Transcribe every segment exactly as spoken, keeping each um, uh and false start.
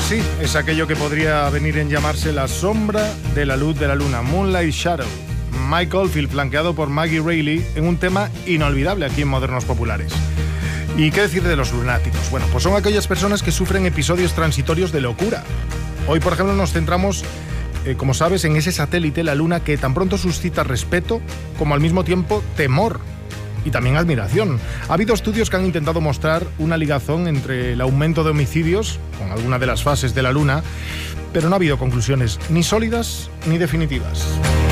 sí, es aquello que podría venir en llamarse la sombra de la luz de la luna, Moonlight Shadow. Mike Oldfield, flanqueado por Maggie Reilly, en un tema inolvidable aquí en Modernos Populares. ¿Y qué decir de los lunáticos? Bueno, pues son aquellas personas que sufren episodios transitorios de locura. Hoy, por ejemplo, nos centramos, eh, como sabes, en ese satélite, la Luna, que tan pronto suscita respeto como al mismo tiempo temor y también admiración. Ha habido estudios que han intentado mostrar una ligazón entre el aumento de homicidios con alguna de las fases de la Luna, pero no ha habido conclusiones ni sólidas ni definitivas.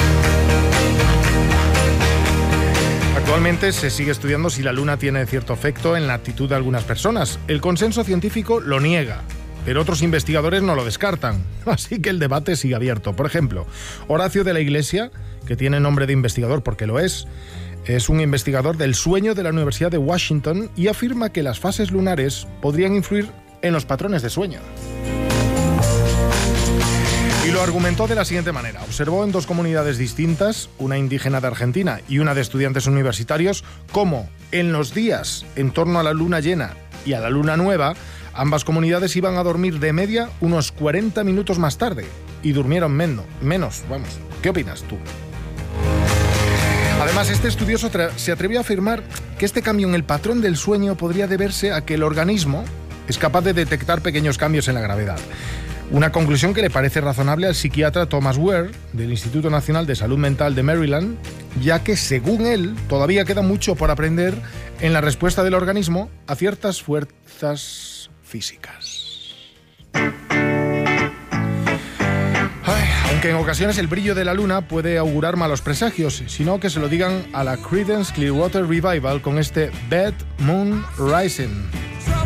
Actualmente se sigue estudiando si la Luna tiene cierto efecto en la actitud de algunas personas. El consenso científico lo niega, pero otros investigadores no lo descartan. Así que el debate sigue abierto. Por ejemplo, Horacio de la Iglesia, que tiene nombre de investigador porque lo es, es un investigador del sueño de la Universidad de Washington y afirma que las fases lunares podrían influir en los patrones de sueño. Y lo argumentó de la siguiente manera. Observó en dos comunidades distintas, una indígena de Argentina y una de estudiantes universitarios, cómo en los días en torno a la luna llena y a la luna nueva, ambas comunidades iban a dormir de media unos cuarenta minutos más tarde y durmieron menos. menos vamos. ¿Qué opinas tú? Además, este estudioso se atrevió a afirmar que este cambio en el patrón del sueño podría deberse a que el organismo es capaz de detectar pequeños cambios en la gravedad. Una conclusión que le parece razonable al psiquiatra Thomas Ware, del Instituto Nacional de Salud Mental de Maryland, ya que, según él, todavía queda mucho por aprender en la respuesta del organismo a ciertas fuerzas físicas. Ay, aunque en ocasiones el brillo de la luna puede augurar malos presagios, sino que se lo digan a la Creedence Clearwater Revival con este Bad Moon Rising.